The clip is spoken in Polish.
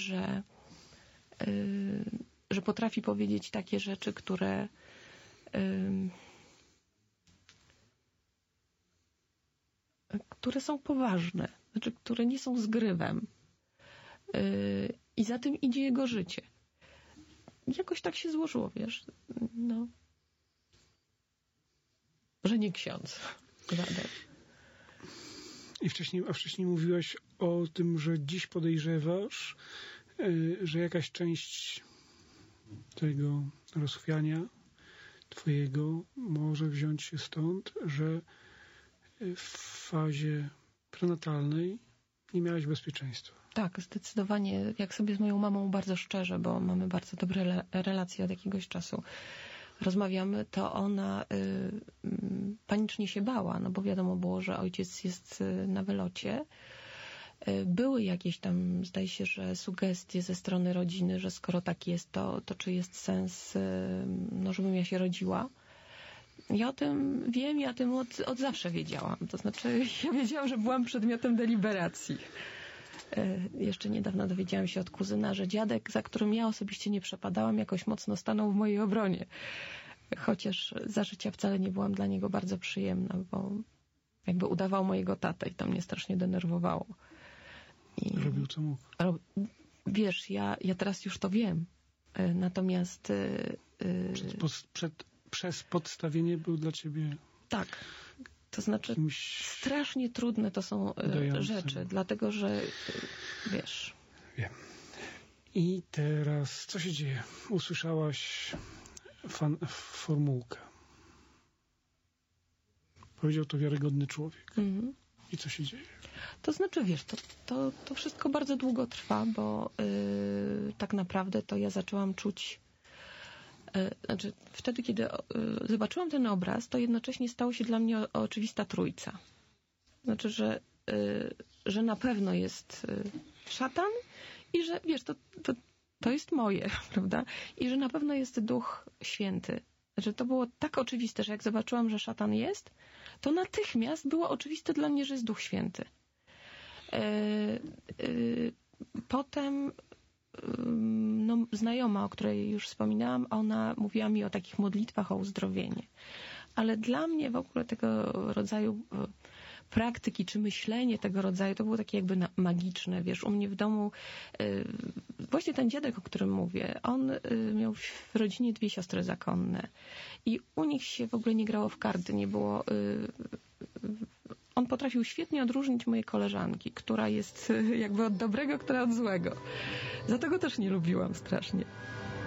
że potrafi powiedzieć takie rzeczy, które są poważne, znaczy, które nie są zgrywem. I za tym idzie jego życie. Jakoś tak się złożyło, wiesz, no, że nie ksiądz. Żaden. I wcześniej mówiłaś o tym, że dziś podejrzewasz, że jakaś część tego rozchwiania twojego może wziąć się stąd, że w fazie prenatalnej nie miałaś bezpieczeństwa. Tak, zdecydowanie. Jak sobie z moją mamą bardzo szczerze, bo mamy bardzo dobre relacje od jakiegoś czasu, rozmawiamy, to ona panicznie się bała, no bo wiadomo było, że ojciec jest na wylocie. Były jakieś tam, zdaje się, że sugestie ze strony rodziny, że skoro tak jest, to czy jest sens, no, żebym ja się rodziła. Ja o tym wiem, ja o tym od zawsze wiedziałam. To znaczy, ja wiedziałam, że byłam przedmiotem deliberacji. Jeszcze niedawno dowiedziałam się od kuzyna, że dziadek, za którym ja osobiście nie przepadałam, jakoś mocno stanął w mojej obronie. Chociaż za życia wcale nie byłam dla niego bardzo przyjemna, bo jakby udawał mojego tatę i to mnie strasznie denerwowało. Robił co mógł. Wiesz, ja teraz już to wiem. Natomiast... Przez podstawienie był dla ciebie... Tak. To znaczy, strasznie trudne to są rzeczy, dlatego że, wiesz... Wiem. I teraz, co się dzieje? Usłyszałaś formułkę. Powiedział to wiarygodny człowiek. Mhm. I co się dzieje? To znaczy, wiesz, to wszystko bardzo długo trwa, bo tak naprawdę to ja zaczęłam czuć... Znaczy, wtedy, kiedy zobaczyłam ten obraz, to jednocześnie stało się dla mnie oczywista trójca. Znaczy, że na pewno jest szatan i że, wiesz, to jest moje, prawda? I że na pewno jest Duch Święty. Znaczy, to było tak oczywiste, że jak zobaczyłam, że szatan jest, to natychmiast było oczywiste dla mnie, że jest Duch Święty. Potem no, znajoma, o której już wspominałam, ona mówiła mi o takich modlitwach o uzdrowienie. Ale dla mnie w ogóle tego rodzaju praktyki, czy myślenie tego rodzaju, to było takie jakby magiczne, wiesz, u mnie w domu właśnie ten dziadek, o którym mówię, on miał w rodzinie 2 siostry zakonne i u nich się w ogóle nie grało w karty, nie było... On potrafił świetnie odróżnić moje koleżanki, która jest jakby od dobrego, która od złego. Za tego też nie lubiłam strasznie.